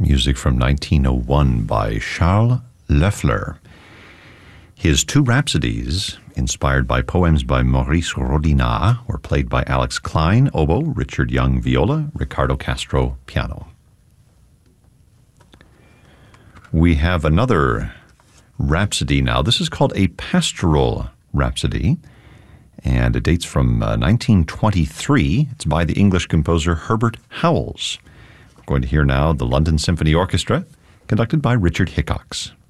music from 1901 by Charles Loeffler. His two rhapsodies, inspired by poems by Maurice Rodinat, were played by Alex Klein, oboe, Richard Young, viola, Ricardo Castro, piano. We have another rhapsody now. This is called a pastoral rhapsody, and it dates from 1923. It's by the English composer Herbert Howells. We're going to hear now the London Symphony Orchestra, conducted by Richard Hickox.